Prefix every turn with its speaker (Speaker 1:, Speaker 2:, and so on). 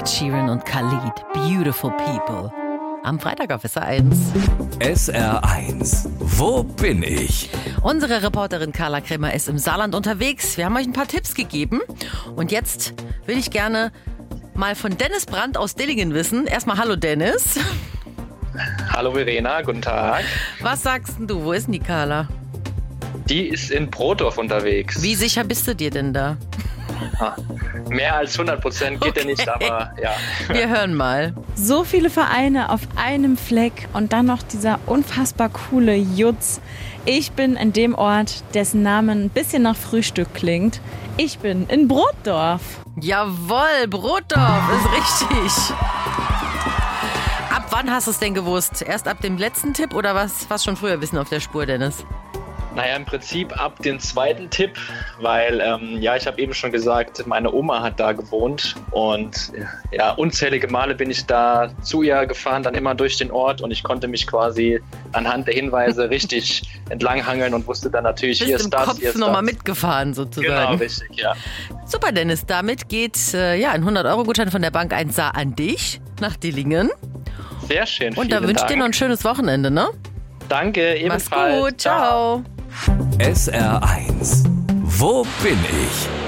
Speaker 1: Ed Sheeran und Khalid, Beautiful People. Am Freitag auf SR1.
Speaker 2: SR1, wo bin ich?
Speaker 1: Unsere Reporterin Carla Krämer ist im Saarland unterwegs. Wir haben euch ein paar Tipps gegeben. Und jetzt will ich gerne mal von Dennis Brandt aus Dillingen wissen. Erstmal hallo Dennis.
Speaker 3: Hallo Verena, guten Tag.
Speaker 1: Was sagst denn du? Wo ist denn die Carla?
Speaker 3: Die ist in Brotdorf unterwegs.
Speaker 1: Wie sicher bist du dir denn da?
Speaker 3: Mehr als 100% geht ja nicht, aber ja.
Speaker 1: Wir hören mal.
Speaker 4: So viele Vereine auf einem Fleck und dann noch dieser unfassbar coole Jutz. Ich bin in dem Ort, dessen Namen ein bisschen nach Frühstück klingt. Ich bin in Brotdorf.
Speaker 1: Jawohl, Brotdorf ist richtig. Ab wann hast du es denn gewusst? Erst ab dem letzten Tipp oder was schon früher wissen auf der Spur, Dennis?
Speaker 3: Naja, im Prinzip ab dem zweiten Tipp, weil, ich habe eben schon gesagt, meine Oma hat da gewohnt und ja, unzählige Male bin ich da zu ihr gefahren, dann immer durch den Ort und ich konnte mich quasi anhand der Hinweise richtig entlanghangeln und wusste dann natürlich, hier ist das, hier ist das.
Speaker 1: Bist im Kopf nochmal mitgefahren sozusagen.
Speaker 3: Genau, richtig, ja.
Speaker 1: Super, Dennis, damit geht ein 100-Euro-Gutschein von der Bank 1A an dich nach Dillingen.
Speaker 3: Sehr schön,
Speaker 1: und da wünsche ich dir noch ein schönes Wochenende, ne?
Speaker 3: Danke, ebenfalls.
Speaker 1: Mach's gut, ciao.
Speaker 2: SR1, wo bin ich?